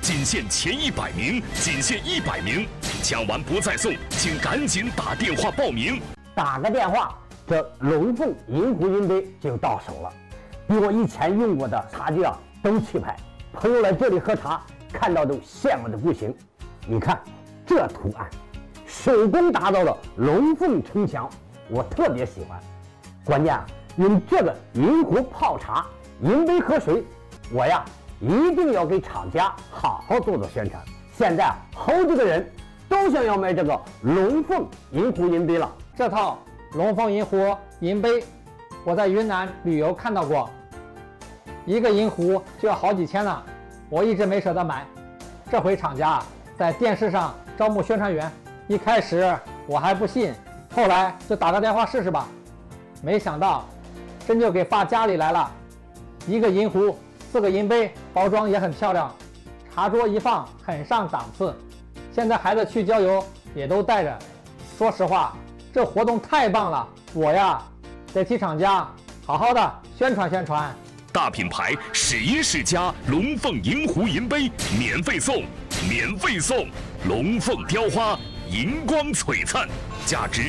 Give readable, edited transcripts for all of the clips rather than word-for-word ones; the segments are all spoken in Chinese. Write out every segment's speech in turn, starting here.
仅限前100名，仅限100名，抢完不再送，请赶紧打电话报名。 打个电话，这龙凤银湖银杯就到手了，比我以前用过的茶具啊都气派。朋友来这里喝茶，看到都羡慕的不行。你看这图案，手工打造的龙凤城墙，我特别喜欢。关键啊，用这个银壶泡茶，银杯喝水，我呀一定要给厂家好好做做宣传。现在啊，好几个人都想要买这个龙凤银壶银杯了。 这套龙凤银壶银杯，我在云南旅游看到过，一个银壶就要好几千呢，我一直没舍得买。这回厂家在电视上招募宣传员，一开始我还不信，后来就打个电话试试吧。没想到真就给发家里来了，一个银壶，4个银杯，包装也很漂亮，茶桌一放很上档次。现在孩子去郊游也都带着。说实话，这活动太棒了，我呀得替厂家好好的宣传宣传。 大品牌试音世家龙凤银壶银杯免费送，免费送！龙凤雕花银光璀璨，价值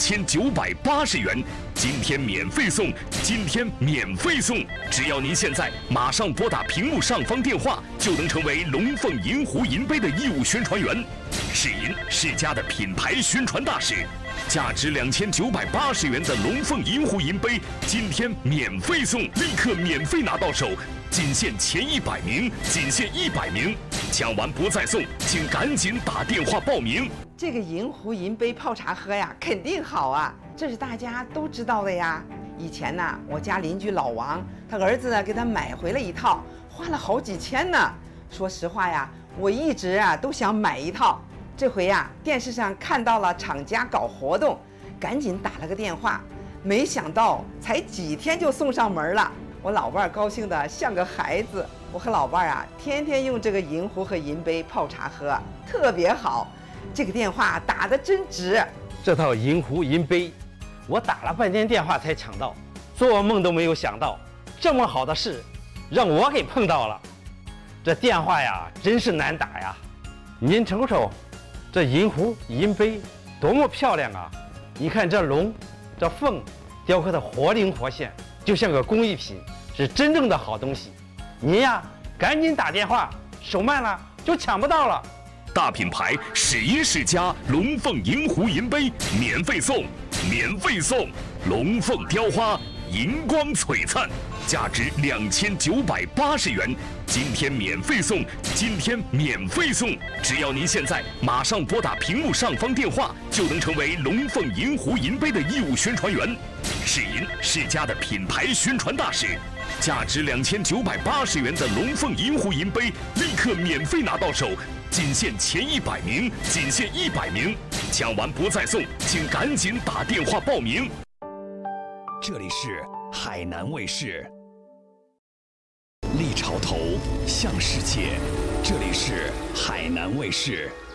2980元，今天免费送，今天免费送！只要您现在马上拨打屏幕上方电话，就能成为龙凤银壶银杯的义务宣传员，试音世家的品牌宣传大使。价值2980元的龙凤银壶银杯，今天免费送，立刻免费拿到手，仅限前100名，仅限100名，抢完不再送，请赶紧打电话报名。 这个银壶银杯泡茶喝呀，肯定好啊，这是大家都知道的呀。以前呢，我家邻居老王，他儿子呢给他买回了一套，花了好几千呢。说实话呀，我一直都想买一套。这回呀，电视上看到了厂家搞活动，赶紧打了个电话，没想到才几天就送上门了。我老伴儿高兴得像个孩子，我和老伴儿天天用这个银壶和银杯泡茶喝，特别好。这个电话打得真值。 这套银壶银杯，我打了半天电话才抢到，做梦都没有想到，这么好的事让我给碰到了。这电话呀，真是难打呀！您瞅瞅。这银壶银杯多么漂亮啊！你看这龙、这凤雕刻的活灵活现，就像个工艺品，是真正的好东西。您呀，赶紧打电话，手慢了就抢不到了。 大品牌试音世家龙凤银壶银杯免费送，免费送！龙凤雕花银光璀璨，价值2980元，今天免费送，今天免费送！只要您现在马上拨打屏幕上方电话，就能成为龙凤银壶银杯的义务宣传员，试音世家的品牌宣传大使。价值2980元的龙凤银壶银杯，立刻免费拿到手，仅限前100名，仅限100名，抢完不再送，请赶紧打电话报名。 这里是海南卫视，立潮头向世界，这里是海南卫视。